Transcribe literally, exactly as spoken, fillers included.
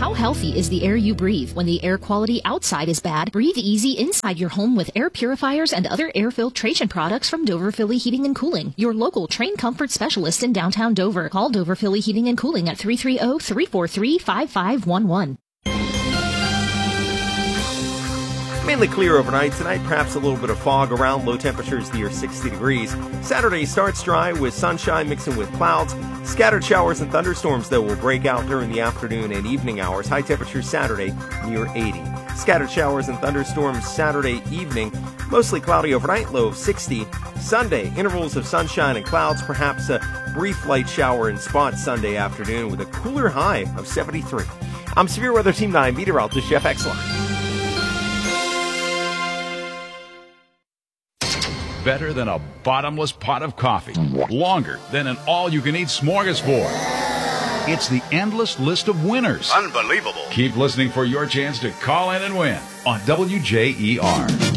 How healthy is the air you breathe? When the air quality outside is bad, breathe easy inside your home with air purifiers and other air filtration products from Dover Philly Heating and Cooling, your local trained comfort specialist in downtown Dover. Call Dover Philly Heating and Cooling at three three zero, three four three, five five one one. Mainly clear overnight. Tonight, perhaps a little bit of fog around. Low temperatures near sixty degrees. Saturday starts dry with sunshine mixing with clouds. Scattered showers and thunderstorms, though, will break out during the afternoon and evening hours. High temperatures Saturday near eighty. Scattered showers and thunderstorms Saturday evening. Mostly cloudy overnight, low of sixty. Sunday, intervals of sunshine and clouds. Perhaps a brief light shower in spots Sunday afternoon with a cooler high of seventy-three. I'm Severe Weather Team nine meteorologist Jeff Exline. Better than a bottomless pot of coffee. Longer than an all-you-can-eat smorgasbord. It's the endless list of winners. Unbelievable. Keep listening for your chance to call in and win on W J E R.